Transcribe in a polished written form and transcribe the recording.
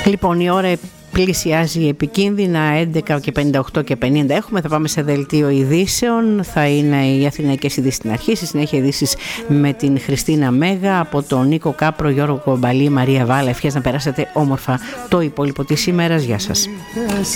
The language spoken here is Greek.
Λοιπόν, η ώρα πλησιάζει επικίνδυνα, 11 και 58 και 50 έχουμε. Θα πάμε σε δελτίο ειδήσεων. Θα είναι οι αθηναϊκές ειδήσεις στην αρχή, στη συνέχεια ειδήσεις με την Χριστίνα Μέγα, από τον Νίκο Κάπρο, Γιώργο Κομπαλή, Μαρία Βάλα. Ευχές να περάσετε όμορφα το υπόλοιπο της ημέρας. Γεια σας.